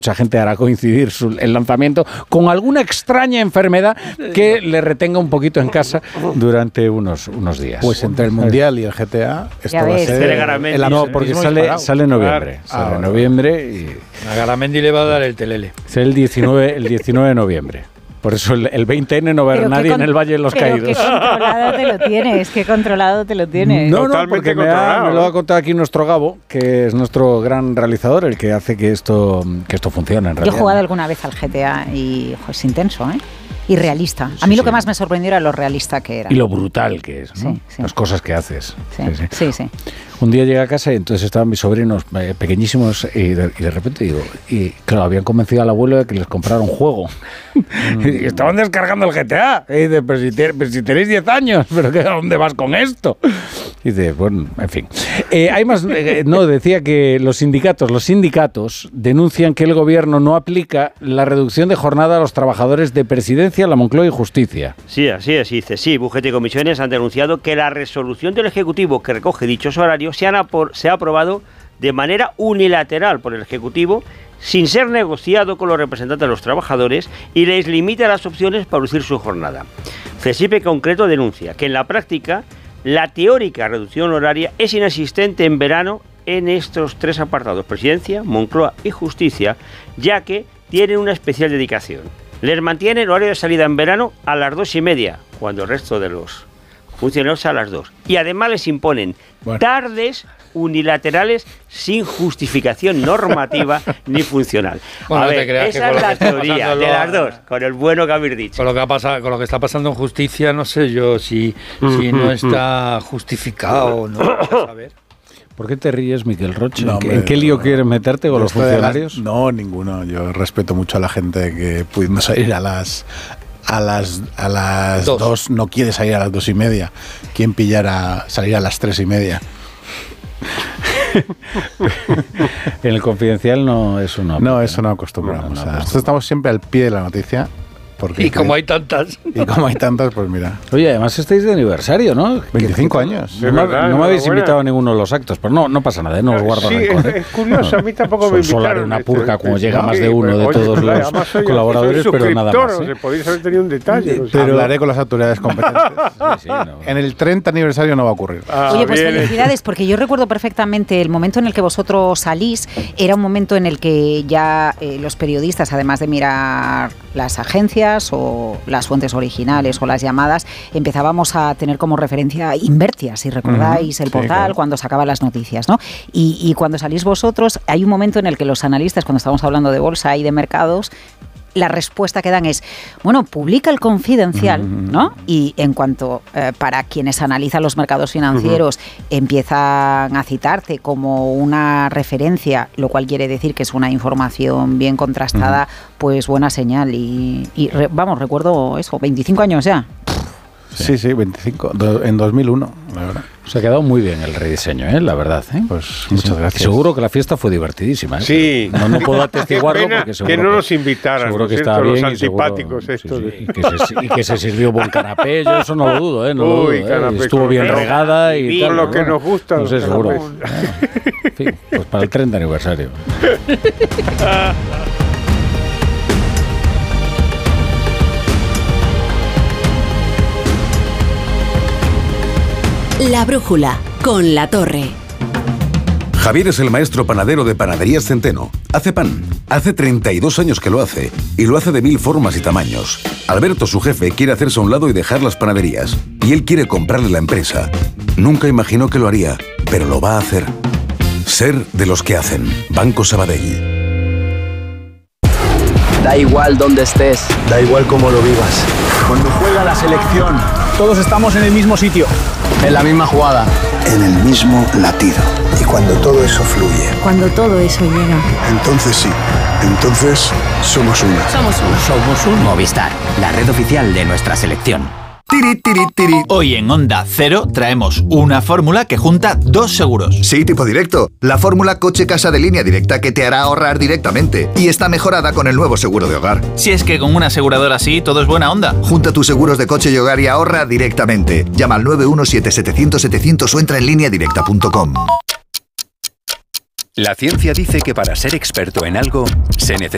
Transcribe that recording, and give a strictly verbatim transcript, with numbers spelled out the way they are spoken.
Mucha gente hará coincidir su, el lanzamiento con alguna extraña enfermedad que le retenga un poquito en casa durante unos, unos días. Pues entre el Mundial y el G T A, esto va a ser... El no, porque sale, sale en noviembre. Claro. Sale Ah, en noviembre y... A Garamendi le va a dar el telele. Es el diecinueve, el diecinueve de noviembre. Por eso el, el veinte ene no va a haber nadie con, en el Valle de los pero Caídos. Qué controlado te lo tienes, qué controlado te lo tienes. No, no, porque me, ha, me lo ha contado aquí nuestro Gabo, que es nuestro gran realizador, el que hace que esto, que esto funcione en realidad. Yo he jugado alguna vez al G T A y jo, es intenso, ¿eh? Y realista. A mí sí, lo que sí. más me sorprendió era lo realista que era. Y lo brutal que es, ¿no? Sí, sí. Las cosas que haces. Sí, sí, sí. sí. Un día llegué a casa y entonces estaban mis sobrinos eh, pequeñísimos y de, y de repente digo, y claro, habían convencido al abuelo de que les comprara un juego. Mm. Y estaban descargando el G T A. Y dice, pero si, te, pero si tenéis diez años, ¿pero qué, a dónde vas con esto? Y dice, bueno, en fin. Eh, hay más, eh, no, decía que los sindicatos, los sindicatos denuncian que el gobierno no aplica la reducción de jornada a los trabajadores de Presidencia, la Moncloa y Justicia. Sí, así es, dice, sí, B U G T y comisiones han denunciado que la resolución del Ejecutivo que recoge dichos horarios se, han apor- se ha aprobado de manera unilateral por el Ejecutivo sin ser negociado con los representantes de los trabajadores y les limita las opciones para reducir su jornada. CESIP en concreto denuncia que en la práctica la teórica reducción horaria es inexistente en verano en estos tres apartados, Presidencia, Moncloa y Justicia, ya que tienen una especial dedicación. Les mantiene el horario de salida en verano a las dos y media, cuando el resto de los funcionarios a las dos. Y además les imponen bueno. tardes unilaterales sin justificación normativa ni funcional. Bueno, a no ver, te creas esa que es la teoría de lo... las dos, con el bueno que habéis dicho. Con lo que ha pasado, con lo que está pasando en Justicia, no sé yo si, mm-hmm. si no está justificado o no. A ver. ¿Por qué te ríes, Miquel Roche? No, ¿En, qué, ¿En qué lío quieres meterte con los funcionarios? Las, no, ninguno. Yo respeto mucho a la gente que pudiendo salir a las a las a las dos. dos no quiere salir a las dos y media. ¿Quién pillara salir a las tres y media? En el Confidencial no eso no. No, eso no acostumbramos. No, no, no, Nosotros estamos siempre al pie de la noticia. Porque y como hay tantas. Y como hay tantas, pues mira. Oye, además estáis de aniversario, ¿no? veinticinco años. No, verdad, no me habéis buena. invitado a ninguno de los actos, pero no, no pasa nada, ¿eh? No os guardo sí, rencor. Es, es curioso, a mí tampoco no, me invitaron. Solar una purga, como este, llega sí, más de uno de oye, todos claro, los soy, colaboradores, pero nada más. ¿eh? O sea, podéis haber tenido un detalle. Sí, pero hablaré con las autoridades competentes. sí, sí, no. En el treinta aniversario no va a ocurrir. Ah, Oye, pues bien. felicidades, porque yo recuerdo perfectamente el momento en el que vosotros salís, era un momento en el que ya eh, los periodistas, además de mirar las agencias o las fuentes originales o las llamadas, empezábamos a tener como referencia Invertia, si recordáis uh-huh. el portal, sí, claro. cuando sacaba las noticias, ¿no? Y, y cuando salís vosotros, hay un momento en el que los analistas, cuando estamos hablando de bolsa y de mercados, la respuesta que dan es, bueno, publica el Confidencial, uh-huh. ¿no? Y en cuanto, eh, para quienes analizan los mercados financieros, uh-huh. empiezan a citarte como una referencia, lo cual quiere decir que es una información bien contrastada, uh-huh. pues buena señal. Y, y re, vamos, recuerdo eso, veinticinco años ya. Sí, sí, sí veinticinco, do, en dos mil uno, la verdad. Se ha quedado muy bien el rediseño, ¿eh? La verdad, ¿eh? Pues sí, muchas sí. gracias. Seguro que la fiesta fue divertidísima, ¿eh? Sí. No, no puedo atestiguarlo porque seguro que no nos invitaran, seguro que ¿cierto? está bien, los antipáticos seguro, estos. Sí, sí, y, que se, y que se sirvió buen canapé, yo eso no lo dudo, ¿eh? No Uy, lo dudo, ¿eh? Estuvo bien pero, regada y con tal. lo que nos gusta. No sé, seguro. Bueno, en fin, pues para el treinta aniversario. La brújula, con La Torre. Javier es el maestro panadero de Panaderías Centeno. Hace pan. Hace treinta y dos años que lo hace. Y lo hace de mil formas y tamaños. Alberto, su jefe, quiere hacerse a un lado y dejar las panaderías. Y él quiere comprarle la empresa. Nunca imaginó que lo haría, pero lo va a hacer. Ser de los que hacen. Banco Sabadell. Da igual dónde estés. Da igual cómo lo vivas. Cuando juega la selección, todos estamos en el mismo sitio. En la misma jugada. En el mismo latido. Y cuando todo eso fluye. Cuando todo eso llega. Entonces sí. Entonces somos uno. Somos uno. Somos un Movistar, la red oficial de nuestra selección. Tiri, tiri, tiri. Hoy en Onda Cero traemos una fórmula que junta dos seguros. Sí, tipo directo. La fórmula coche-casa de Línea Directa que te hará ahorrar directamente. Y está mejorada con el nuevo seguro de hogar. Si es que con una aseguradora así todo es buena onda. Junta tus seguros de coche y hogar y ahorra directamente. Llama al nueve uno siete setecientos setecientos o entra en línea directa punto com. La ciencia dice que para ser experto en algo se necesita